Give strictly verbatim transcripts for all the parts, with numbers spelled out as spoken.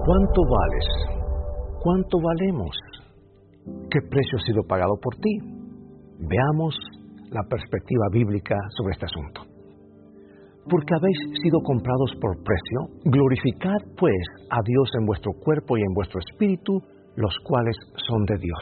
¿Cuánto vales? ¿Cuánto valemos? ¿Qué precio ha sido pagado por ti? Veamos la perspectiva bíblica sobre este asunto. Porque habéis sido comprados por precio, glorificad pues a Dios en vuestro cuerpo y en vuestro espíritu, los cuales son de Dios.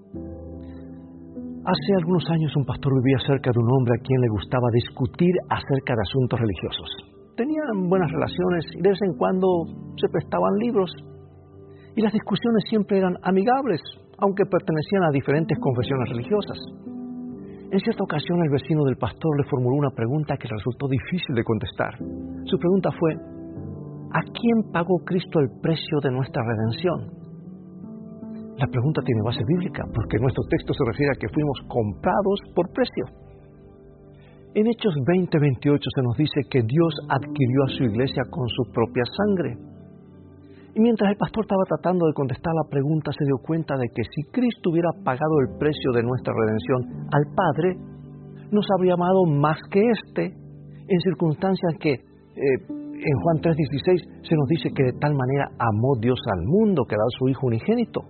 Hace algunos años un pastor vivía cerca de un hombre a quien le gustaba discutir acerca de asuntos religiosos. Tenían buenas relaciones y de vez en cuando se prestaban libros. Y las discusiones siempre eran amigables, aunque pertenecían a diferentes confesiones religiosas. En cierta ocasión el vecino del pastor le formuló una pregunta que resultó difícil de contestar. Su pregunta fue: ¿a quién pagó Cristo el precio de nuestra redención? La pregunta tiene base bíblica, porque nuestro texto se refiere a que fuimos comprados por precio. En Hechos veinte veintiocho se nos dice que Dios adquirió a su iglesia con su propia sangre. Y mientras el pastor estaba tratando de contestar la pregunta, se dio cuenta de que si Cristo hubiera pagado el precio de nuestra redención al Padre, nos habría amado más que éste, en circunstancias que eh, en Juan tres dieciséis se nos dice que de tal manera amó Dios al mundo que ha dado a su Hijo unigénito.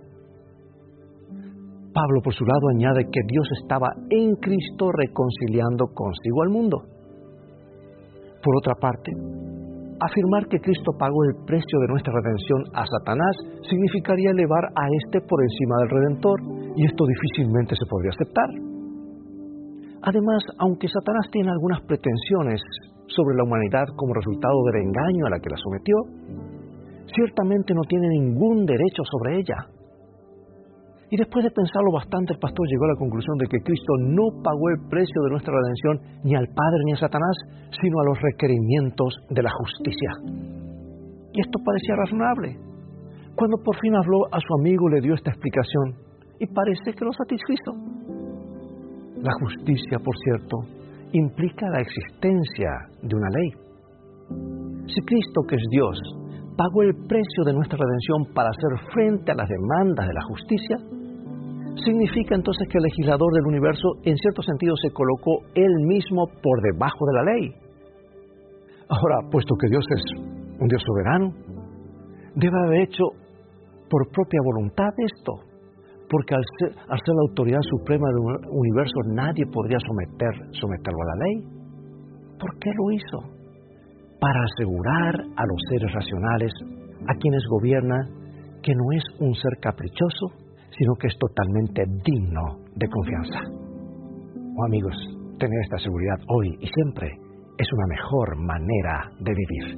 Pablo, por su lado, añade que Dios estaba en Cristo reconciliando consigo al mundo. Por otra parte, afirmar que Cristo pagó el precio de nuestra redención a Satanás significaría elevar a éste por encima del Redentor, y esto difícilmente se podría aceptar. Además, aunque Satanás tiene algunas pretensiones sobre la humanidad como resultado del engaño a la que la sometió, ciertamente no tiene ningún derecho sobre ella. Y después de pensarlo bastante, el pastor llegó a la conclusión de que Cristo no pagó el precio de nuestra redención ni al Padre ni a Satanás, sino a los requerimientos de la justicia. Y esto parecía razonable. Cuando por fin habló a su amigo, le dio esta explicación, y parece que lo satisfizo. La justicia, por cierto, implica la existencia de una ley. Si Cristo, que es Dios, pagó el precio de nuestra redención para hacer frente a las demandas de la justicia, significa entonces que el legislador del universo en cierto sentido se colocó él mismo por debajo de la ley. Ahora, puesto que Dios es un Dios soberano, debe haber hecho por propia voluntad esto, porque al ser, al ser la autoridad suprema del universo nadie podría someter, someterlo a la ley. ¿Por qué lo hizo? Para asegurar a los seres racionales, a quienes gobierna, que no es un ser caprichoso, sino que es totalmente digno de confianza. Oh, amigos, tener esta seguridad hoy y siempre es una mejor manera de vivir.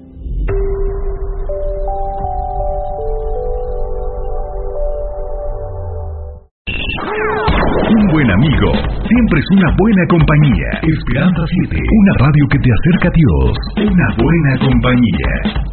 Un buen amigo siempre es una buena compañía. Esperanza siete, una radio que te acerca a Dios. Una buena compañía.